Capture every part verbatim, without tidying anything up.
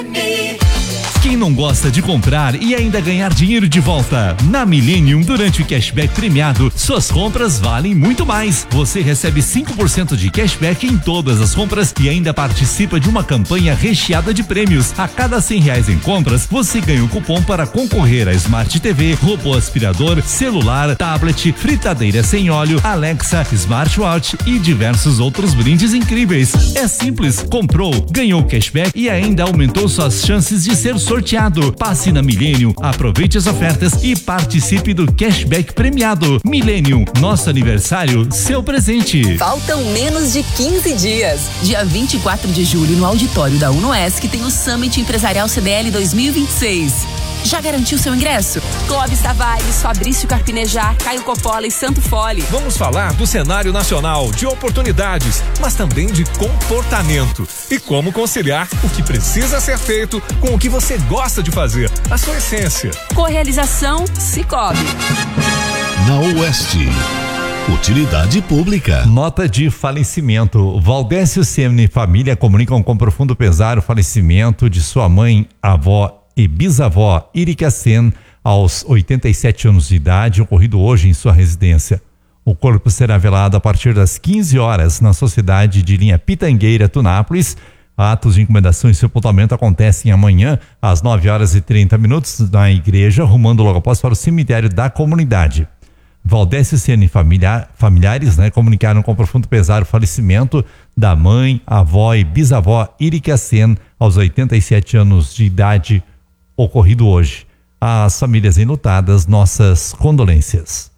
Quem não gosta de comprar e ainda ganhar dinheiro de volta? Na Millennium, durante o cashback premiado, suas compras valem muito mais. Você recebe cinco por cento de cashback em todas as compras e ainda participa de uma campanha recheada de prêmios. A cada cem reais em compras, você ganha um cupom para concorrer a Smart T V, robô aspirador, celular, tablet, fritadeira sem óleo, Alexa, smartwatch e diversos outros brindes incríveis. É simples, comprou, ganhou cashback e ainda aumentou suas chances de ser sorteado. Passe na Millennium, aproveite as ofertas e participe do cashback premiado. Millennium, nosso aniversário, seu presente. Faltam menos de quinze dias. Dia vinte e quatro de julho, no auditório da UnoESC, tem o Summit Empresarial C D L dois mil e vinte e seis. Já garantiu seu ingresso? Clóvis Tavares, Fabrício Carpinejar, Caio Coppola e Santo Fole. Vamos falar do cenário nacional, de oportunidades, mas também de comportamento e como conciliar o que precisa ser feito com o que você gosta de fazer, a sua essência. Correalização Cicobi. Na Oeste, utilidade pública. Nota de falecimento. Valdécio Sene e família comunicam com profundo pesar o falecimento de sua mãe, avó e bisavó Irica Sen, aos oitenta e sete anos de idade, ocorrido hoje em sua residência. O corpo será velado a partir das quinze horas na Sociedade de Linha Pitangueira, Tunápolis. Atos de encomendação e sepultamento acontecem amanhã às nove horas e trinta minutos na igreja, rumando logo após para o cemitério da comunidade. Valdécio Sene e familiar, familiares né, comunicaram com profundo pesar o falecimento da mãe, avó e bisavó Irica Sen, aos oitenta e sete anos de idade, ocorrido hoje. Às famílias enlutadas, nossas condolências.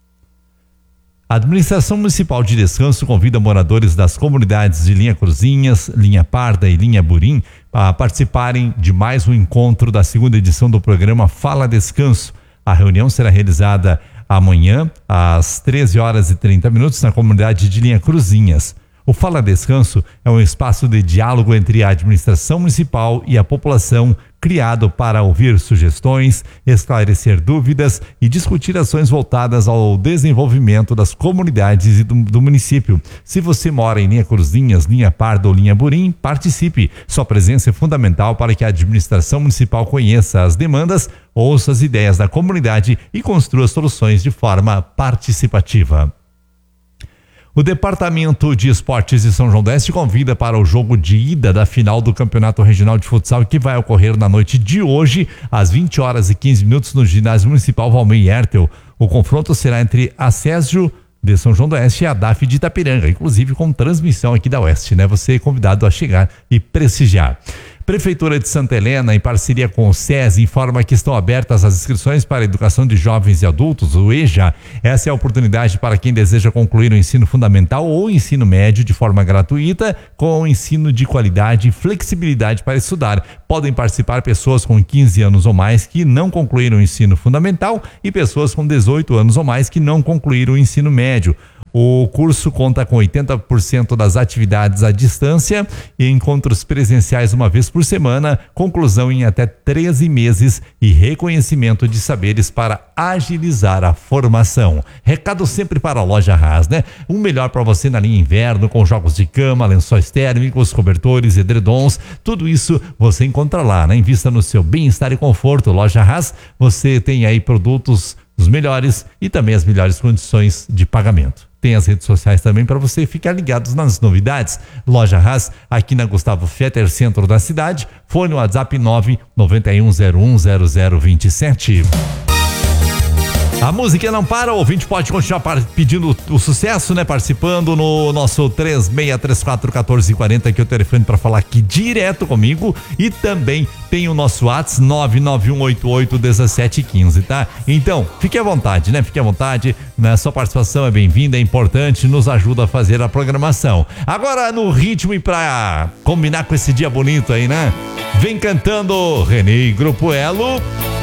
A Administração Municipal de Descanso convida moradores das comunidades de Linha Cruzinhas, Linha Parda e Linha Burim a participarem de mais um encontro da segunda edição do programa Fala Descanso. A reunião será realizada amanhã às treze horas e trinta minutos na comunidade de Linha Cruzinhas. O Fala Descanso é um espaço de diálogo entre a administração municipal e a população, criado para ouvir sugestões, esclarecer dúvidas e discutir ações voltadas ao desenvolvimento das comunidades e do, do município. Se você mora em Linha Cruzinhas, Linha Parda ou Linha Burim, participe. Sua presença é fundamental para que a administração municipal conheça as demandas, ouça as ideias da comunidade e construa soluções de forma participativa. O Departamento de Esportes de São João do Oeste convida para o jogo de ida da final do Campeonato Regional de Futsal, que vai ocorrer na noite de hoje, às vinte horas e quinze minutos, no Ginásio Municipal Valmir Hertel. O confronto será entre a Césio de São João do Oeste e a D A F de Itapiranga, inclusive com transmissão aqui da Oeste, né? Você é convidado a chegar e prestigiar. Prefeitura de Santa Helena, em parceria com o SESI, informa que estão abertas as inscrições para a educação de jovens e adultos, o E J A. Essa é a oportunidade para quem deseja concluir o ensino fundamental ou ensino médio de forma gratuita, com ensino de qualidade e flexibilidade para estudar. Podem participar pessoas com quinze anos ou mais que não concluíram o ensino fundamental e pessoas com dezoito anos ou mais que não concluíram o ensino médio. O curso conta com oitenta por cento das atividades à distância e encontros presenciais uma vez por semana, conclusão em até treze meses e reconhecimento de saberes para agilizar a formação. Recado sempre para a Loja Haas, né? Um melhor para você na linha inverno, com jogos de cama, lençóis térmicos, cobertores, edredons, tudo isso você encontra lá, né? Invista no seu bem-estar e conforto. Loja Haas, você tem aí produtos os melhores e também as melhores condições de pagamento. Tem as redes sociais também para você ficar ligados nas novidades. Loja Haas, aqui na Gustavo Fetter, centro da cidade. Fone no WhatsApp nove nove um zero um zero zero dois sete. A música não para, o ouvinte pode continuar pedindo o sucesso, né? Participando no nosso três seis três quatro um quatro quatro zero, que é o telefone para falar aqui direto comigo. E também tem o nosso WhatsApp nove nove um oito oito um sete um cinco, tá? Então, fique à vontade, né? Fique à vontade, né? Sua participação é bem-vinda, é importante, nos ajuda a fazer a programação. Agora no ritmo e pra combinar com esse dia bonito aí, né? Vem cantando Renê e Grupo Elo.